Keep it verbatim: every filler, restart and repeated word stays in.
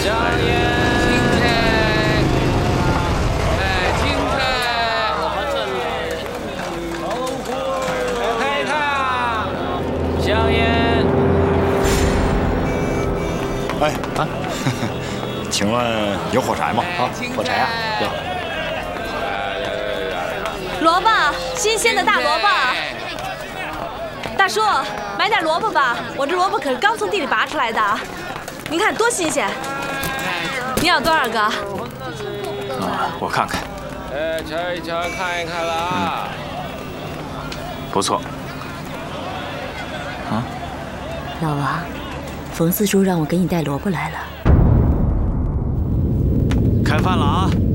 香烟，青菜，哎，青菜，看一看啊，香烟。 哎啊，请问有火柴吗？ 啊， 火柴啊，有。 萝卜，新鲜的大萝卜。大叔，买点萝卜吧，我这萝卜可是刚从地里拔出来的，您看多新鲜。你要多少个？ 啊，我看看。 哎，瞧一瞧，看一看了啊。 不错。啊， 老王，冯四叔让我给你带萝卜来了。 开饭了啊！